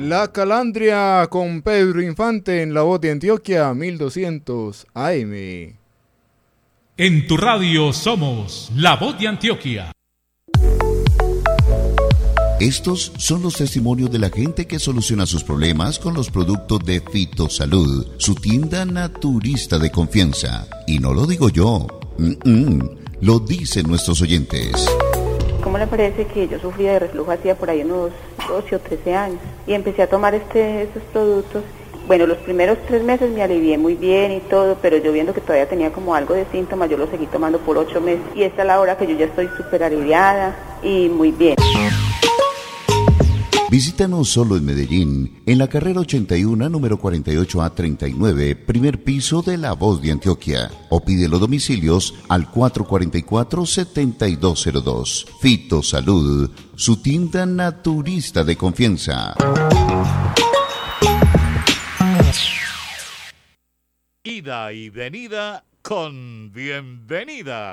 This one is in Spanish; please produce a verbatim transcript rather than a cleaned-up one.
La Calandria con Pedro Infante en la voz de Antioquia, mil doscientos A M. En tu radio somos la voz de Antioquia. Estos son los testimonios de la gente que soluciona sus problemas con los productos de Fitosalud, su tienda naturista de confianza. Y no lo digo yo, Mm-mm. lo dicen nuestros oyentes. ¿Cómo le parece que yo sufría de reflujo hacía por ahí unos doce o trece años? Y empecé a tomar este, estos productos. Bueno, los primeros tres meses me alivié muy bien y todo, pero yo viendo que todavía tenía como algo de síntomas, yo lo seguí tomando por ocho meses. Y esta es la hora que yo ya estoy súper aliviada y muy bien. Visítanos solo en Medellín, en la carrera ochenta y uno, número cuarenta y ocho A treinta y nueve, primer piso de La Voz de Antioquia. O pide los domicilios al cuatro cuatro cuatro, siete dos cero dos. Fitosalud, su tienda naturista de confianza. Ida y venida con bienvenida.